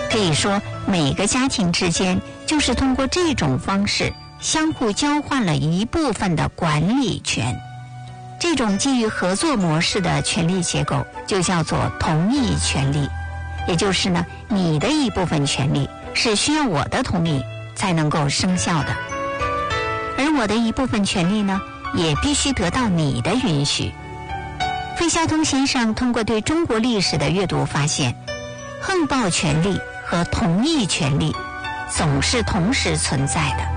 可以说，每个家庭之间就是通过这种方式相互交换了一部分的管理权。这种基于合作模式的权力结构就叫做同意权利，也就是呢，你的一部分权利是需要我的同意才能够生效的，而我的一部分权利呢，也必须得到你的允许。费孝通先生通过对中国历史的阅读发现，横暴权利和同意权利总是同时存在的。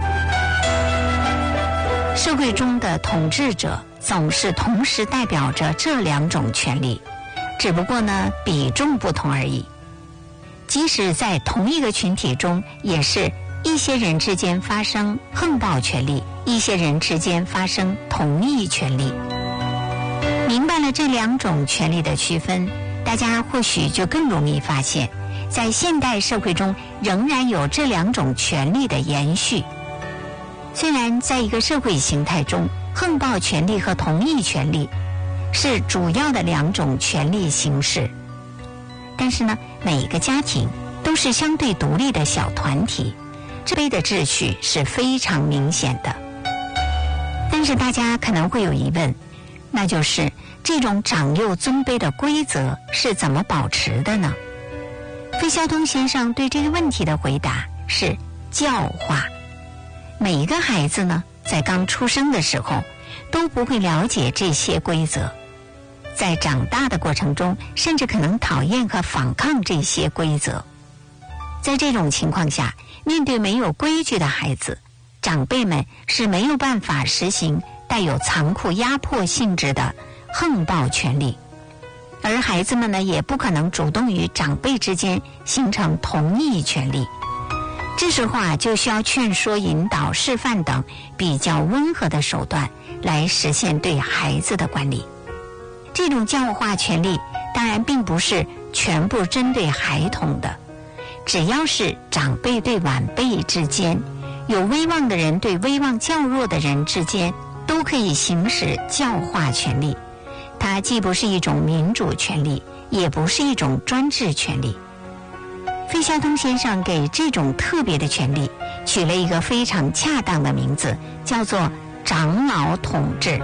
社会中的统治者总是同时代表着这两种权利，只不过呢，比重不同而已。即使在同一个群体中，也是一些人之间发生横暴权利，一些人之间发生同意权利。明白了这两种权利的区分，大家或许就更容易发现，在现代社会中仍然有这两种权利的延续。虽然在一个社会形态中，横暴权利和同意权利是主要的两种权利形式，但是呢，每个家庭都是相对独立的小团体，这类的秩序是非常明显的。但是大家可能会有疑问，那就是这种长幼尊卑的规则是怎么保持的呢？费孝通先生对这个问题的回答是教化。每一个孩子呢，在刚出生的时候都不会了解这些规则，在长大的过程中甚至可能讨厌和反抗这些规则。在这种情况下，面对没有规矩的孩子，长辈们是没有办法实行带有残酷压迫性质的横暴权利，而孩子们呢，也不可能主动与长辈之间形成同意权利。这时候就需要劝说、引导、示范等比较温和的手段来实现对孩子的管理。这种教化权利当然并不是全部针对孩童的，只要是长辈对晚辈之间，有威望的人对威望较弱的人之间，都可以行使教化权利。它既不是一种民主权利，也不是一种专制权利。费孝通先生给这种特别的权利取了一个非常恰当的名字，叫做长老统治。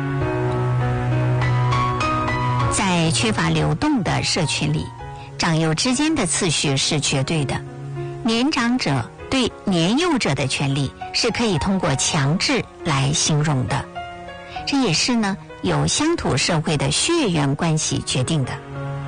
在缺乏流动的社群里，长幼之间的次序是绝对的，年长者对年幼者的权利是可以通过强制来形容的，这也是呢由乡土社会的血缘关系决定的。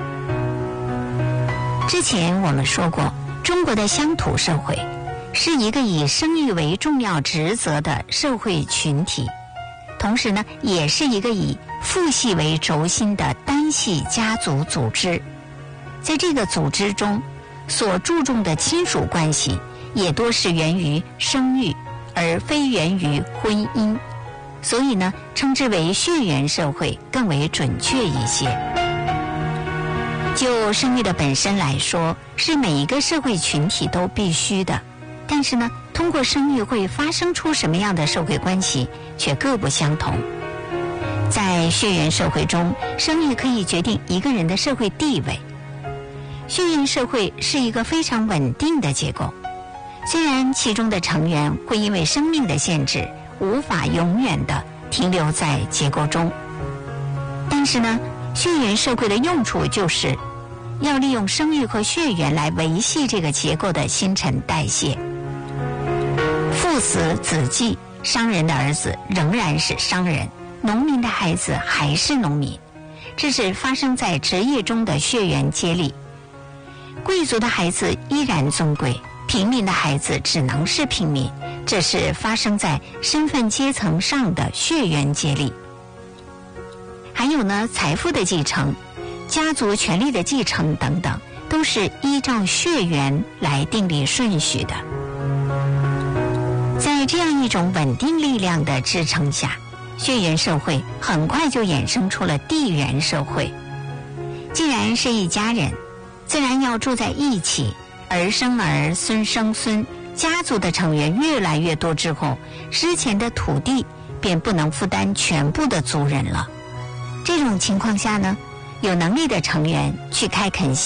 之前我们说过，中国的乡土社会是一个以生育为重要职责的社会群体，同时呢，也是一个以父系为轴心的单系家族组织。在这个组织中，所注重的亲属关系也多是源于生育，而非源于婚姻，所以呢，称之为血缘社会更为准确一些。就生育的本身来说，是每一个社会群体都必须的，但是呢，通过生育会发生出什么样的社会关系却各不相同。在血缘社会中，生育可以决定一个人的社会地位。血缘社会是一个非常稳定的结构，虽然其中的成员会因为生命的限制无法永远的停留在结构中，但是呢，血缘社会的用处就是要利用生育和血缘来维系这个结构的新陈代谢。父死子继，商人的儿子仍然是商人，农民的孩子还是农民，这是发生在职业中的血缘接力。贵族的孩子依然尊贵，平民的孩子只能是平民，这是发生在身份阶层上的血缘接力。还有呢，财富的继承、家族权力的继承等等，都是依照血缘来订立顺序的。在这样一种稳定力量的支撑下，血缘社会很快就衍生出了地缘社会。既然是一家人，自然要住在一起，儿生儿，孙生孙，家族的成员越来越多之后，之前的土地便不能负担全部的族人了。这种情况下呢，有能力的成员去开垦